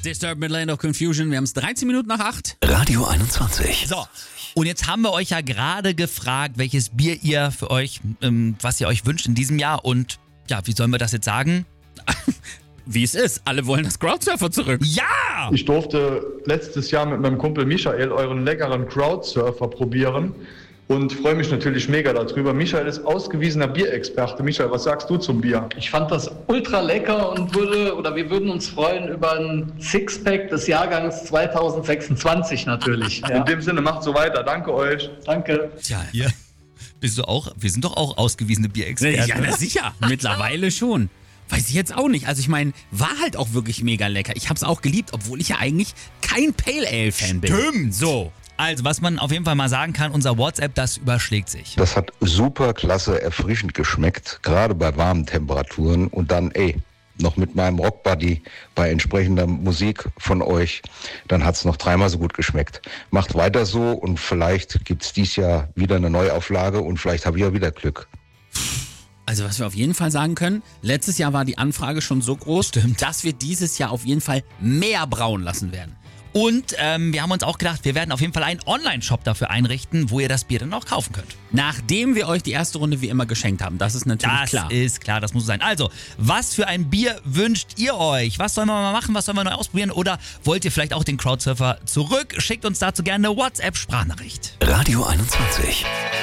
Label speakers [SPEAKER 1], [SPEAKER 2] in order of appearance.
[SPEAKER 1] Disturbed mit Land of Confusion. Wir haben es 13 Minuten nach 8.
[SPEAKER 2] Radio 21.
[SPEAKER 3] So, und jetzt haben wir euch ja gerade gefragt, welches Bier ihr für euch, was ihr euch wünscht in diesem Jahr. Und ja, wie sollen wir das jetzt sagen?
[SPEAKER 1] Wie es ist. Alle wollen das Crowdsurfer zurück.
[SPEAKER 3] Ja!
[SPEAKER 4] Ich durfte letztes Jahr mit meinem Kumpel Michael euren leckeren Crowdsurfer probieren und freue mich natürlich mega darüber. Michael ist ausgewiesener Bierexperte. Michael, was sagst du zum Bier?
[SPEAKER 5] Ich fand das ultra lecker und wir würden uns freuen über ein Sixpack des Jahrgangs 2026 natürlich. Ja.
[SPEAKER 4] In dem Sinne, macht so weiter. Danke euch.
[SPEAKER 5] Danke.
[SPEAKER 3] Tja, hier bist du auch, wir sind doch auch ausgewiesene Bierexperten.
[SPEAKER 1] Ja, na sicher. Mittlerweile schon. Weiß ich jetzt auch nicht. Also ich meine, war halt auch wirklich mega lecker. Ich hab's auch geliebt, obwohl ich ja eigentlich kein Pale Ale Fan bin.
[SPEAKER 3] Stimmt. So. Also, was man auf jeden Fall mal sagen kann, unser WhatsApp, das überschlägt sich.
[SPEAKER 6] Das hat super klasse erfrischend geschmeckt, gerade bei warmen Temperaturen. Und dann, noch mit meinem Rockbuddy bei entsprechender Musik von euch, dann hat's noch dreimal so gut geschmeckt. Macht weiter so und vielleicht gibt's dies Jahr wieder eine Neuauflage und vielleicht habe ich ja wieder Glück.
[SPEAKER 1] Also was wir auf jeden Fall sagen können, letztes Jahr war die Anfrage schon so groß, dass wir dieses Jahr auf jeden Fall mehr brauen lassen werden.
[SPEAKER 3] Und wir haben uns auch gedacht, wir werden auf jeden Fall einen Online-Shop dafür einrichten, wo ihr das Bier dann auch kaufen könnt.
[SPEAKER 1] Nachdem wir euch die erste Runde wie immer geschenkt haben. Das ist natürlich klar.
[SPEAKER 3] Das ist klar, das muss so sein. Also, was für ein Bier wünscht ihr euch? Was sollen wir mal machen? Was sollen wir neu ausprobieren? Oder wollt ihr vielleicht auch den Crowdsurfer zurück? Schickt uns dazu gerne eine WhatsApp-Sprachnachricht.
[SPEAKER 2] Radio 21.